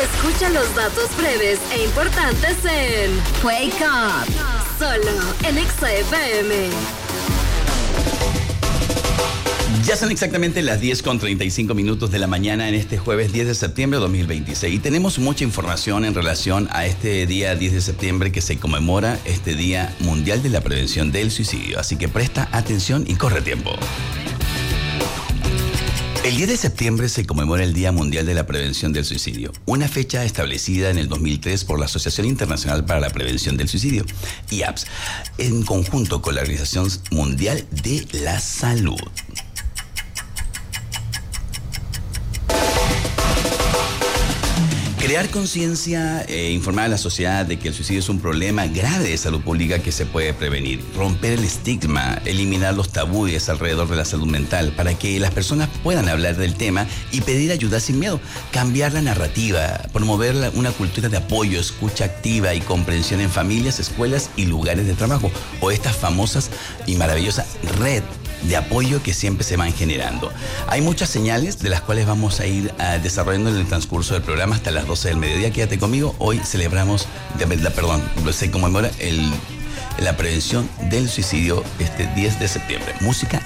Escucha los datos breves e importantes en Wake Up, solo en Exa FM. Ya son exactamente las 10:35 de la mañana en este jueves 10 de septiembre de 2026. Y tenemos mucha información en relación a este día 10 de septiembre que se conmemora este Día Mundial de la Prevención del Suicidio. Así que presta atención y corre tiempo. El 10 de septiembre se conmemora el Día Mundial de la Prevención del Suicidio, una fecha establecida en el 2003 por la Asociación Internacional para la Prevención del Suicidio, IAPS, en conjunto con la Organización Mundial de la Salud. Crear conciencia e informar a la sociedad de que el suicidio es un problema grave de salud pública que se puede prevenir. Romper el estigma, eliminar los tabúes alrededor de la salud mental para que las personas puedan hablar del tema y pedir ayuda sin miedo. Cambiar la narrativa, promover una cultura de apoyo, escucha activa y comprensión en familias, escuelas y lugares de trabajo. O estas famosas y maravillosas red de apoyo que siempre se van generando. Hay muchas señales de las cuales vamos a ir desarrollando en el transcurso del programa hasta las 12 del mediodía. Quédate conmigo. Hoy celebramos, se conmemora la prevención del suicidio este 10 de septiembre. Música